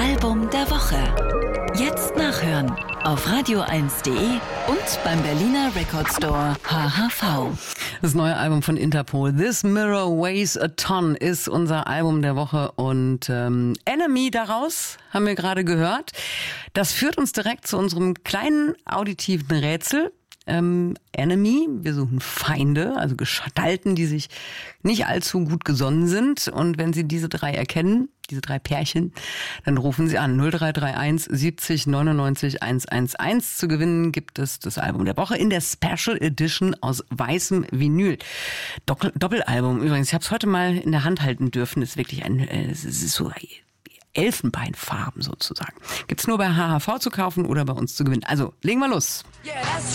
Album der Woche. Jetzt nachhören auf radio1.de und beim Berliner Record Store HHV. Das neue Album von Interpol, This Mirror Weighs a Ton, ist unser Album der Woche. Und Enemy daraus haben wir gerade gehört. Das führt uns direkt zu unserem kleinen auditiven Rätsel. Enemy, wir suchen Feinde, also Gestalten, die sich nicht allzu gut gesonnen sind. Und wenn Sie diese drei erkennen, diese drei Pärchen, dann rufen Sie an 0331 70 99 111. Zu gewinnen gibt es das Album der Woche in der Special Edition aus weißem Vinyl. Doppelalbum übrigens, ich habe es heute mal in der Hand halten dürfen, ist wirklich es ist so Elfenbeinfarben sozusagen. Gibt's nur bei HHV zu kaufen oder bei uns zu gewinnen. Also, legen wir los. Yeah, that's